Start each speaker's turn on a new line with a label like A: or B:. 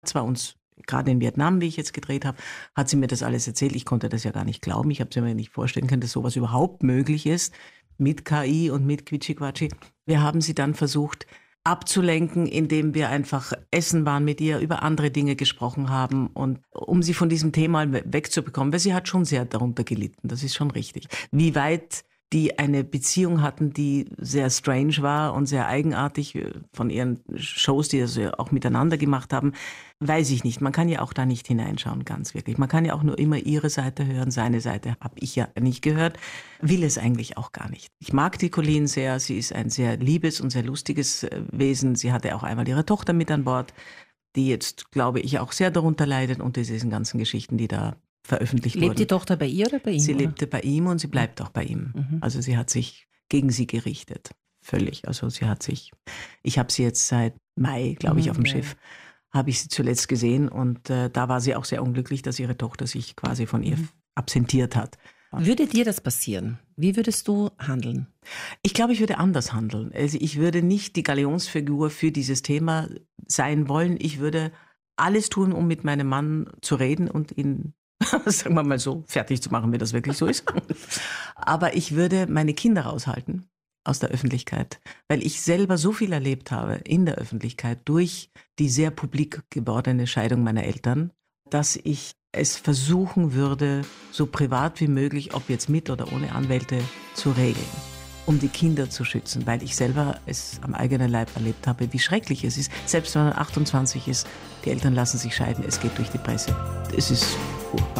A: Zwar uns, gerade in Vietnam, wie ich jetzt gedreht habe, hat sie mir das alles erzählt. Ich konnte das ja gar nicht glauben. Ich habe mir nicht vorstellen können, dass sowas überhaupt möglich ist mit KI und mit Quitschi-Quatschi. Wir haben sie dann versucht abzulenken, indem wir einfach essen waren mit ihr, über andere Dinge gesprochen haben und um sie von diesem Thema wegzubekommen, weil sie hat schon sehr darunter gelitten, das ist schon richtig. Wie weit die eine Beziehung hatten, die sehr strange war und sehr eigenartig von ihren Shows, die sie auch miteinander gemacht haben, weiß ich nicht. Man kann ja auch da nicht hineinschauen, ganz wirklich. Man kann ja auch nur immer ihre Seite hören. Seine Seite habe ich ja nicht gehört, will es eigentlich auch gar nicht. Ich mag die Colleen sehr. Sie ist ein sehr liebes und sehr lustiges Wesen. Sie hatte auch einmal ihre Tochter mit an Bord, die jetzt, glaube ich, auch sehr darunter leidet unter diesen ganzen Geschichten, die da veröffentlicht wurden.
B: Lebt die Tochter bei ihr oder bei ihm?
A: Sie lebte bei ihm und sie bleibt auch bei ihm. Also sie hat sich gegen sie gerichtet. Völlig. Also ich habe sie jetzt seit Mai, glaube ich, auf dem Schiff, habe ich sie zuletzt gesehen und da war sie auch sehr unglücklich, dass ihre Tochter sich quasi von ihr absentiert hat.
B: Würde dir das passieren? Wie würdest du handeln?
A: Ich glaube, ich würde anders handeln. Also ich würde nicht die Galionsfigur für dieses Thema sein wollen. Ich würde alles tun, um mit meinem Mann zu reden und ihn, sagen wir mal so, fertig zu machen, wenn das wirklich so ist. Aber ich würde meine Kinder raushalten aus der Öffentlichkeit, weil ich selber so viel erlebt habe in der Öffentlichkeit durch die sehr publik gewordene Scheidung meiner Eltern, dass ich es versuchen würde, so privat wie möglich, ob jetzt mit oder ohne Anwälte, zu regeln, um die Kinder zu schützen, weil ich selber es am eigenen Leib erlebt habe, wie schrecklich es ist. Selbst wenn man 28 ist, die Eltern lassen sich scheiden, es geht durch die Presse. Es ist furchtbar.